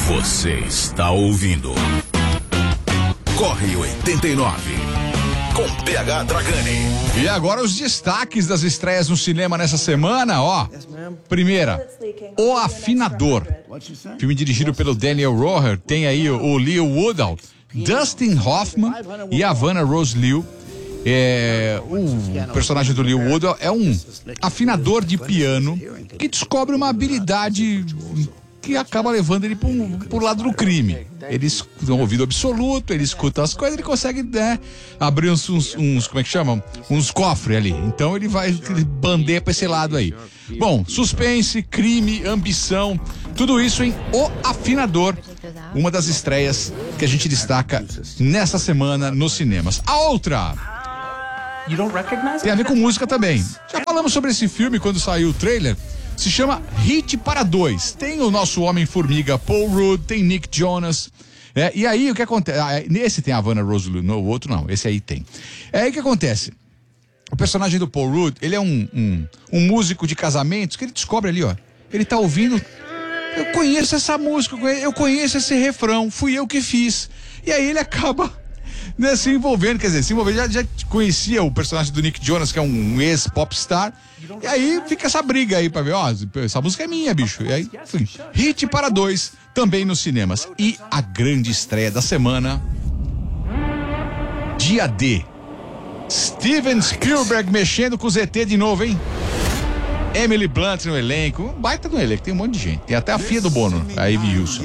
Você está ouvindo Corre 89 com PH Dragani. E agora os destaques das estreias no cinema nessa semana, ó. Primeira, O Afinador. Filme dirigido pelo Daniel Roher, tem aí o Leo Woodall, Dustin Hoffman e a Vanna Rose Liu. O personagem do Leo Woodall é um afinador de piano que descobre uma habilidade que acaba levando ele pro lado do crime. Ele tem um ouvido absoluto, ele escuta as coisas, ele consegue, né, abrir uns como é que chamam? Uns cofres ali. Então ele bandeia pra esse lado aí. Bom, suspense, crime, ambição, tudo isso em O Afinador, uma das estreias que a gente destaca nessa semana nos cinemas. A outra tem a ver com música também. Já falamos sobre esse filme quando saiu o trailer. Se chama Hit para Dois. Tem o nosso Homem-Formiga Paul Rudd, tem Nick Jonas. E aí o que acontece? Nesse tem a Vanna Rose Liu, no outro não, esse aí tem. Aí o que acontece? O personagem do Paul Rudd, ele é um músico de casamentos que ele descobre ali, ó. Ele tá ouvindo. Eu conheço essa música, eu conheço esse refrão, fui eu que fiz. E aí ele acaba, né, se envolvendo, já conhecia o personagem do Nick Jonas, que é um ex-popstar, e aí fica essa briga aí pra ver, ó, essa música é minha, bicho. E aí, enfim, Hit para Dois, também nos cinemas. E a grande estreia da semana, Dia D. Steven Spielberg mexendo com o ZT de novo, hein? Emily Blunt no elenco, um baita no elenco, tem um monte de gente. Tem até a filha do Bono, a Ivy Wilson.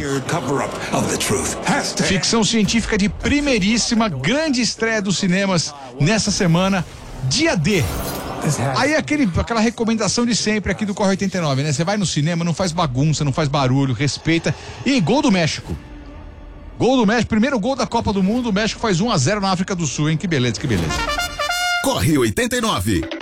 Ficção científica de primeiríssima, grande estreia dos cinemas nessa semana, Dia D. Aí aquela recomendação de sempre aqui do Corre 89, né? Você vai no cinema, não faz bagunça, não faz barulho, respeita. E gol do México. Gol do México, primeiro gol da Copa do Mundo, o México faz 1-0 na África do Sul, hein? Que beleza, que beleza. Corre 89.